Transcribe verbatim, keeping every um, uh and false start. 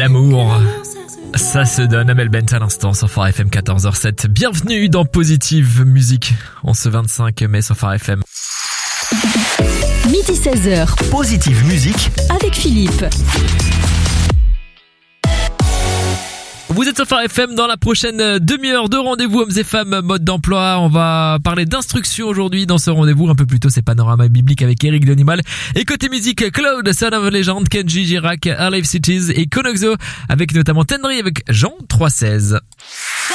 l'amour, ça se donne. Amel Bent à l'instant sur Phare F M quatorze heures sept. Bienvenue dans Positive Musique en ce vingt-cinq mai sur Phare F M. Midi seize heures. Positive Musique avec Philippe. Vous êtes sur Phare F M dans la prochaine demi-heure de rendez-vous hommes et femmes mode d'emploi. On va parler d'instruction aujourd'hui dans ce rendez-vous. Un peu plus tôt, c'est Panorama biblique avec Eric Donimal. Et côté musique, Cloud, Son of a Legend, Kenji Girac, Alive Cities et Konoxo avec notamment Tenry avec Jean trois seize.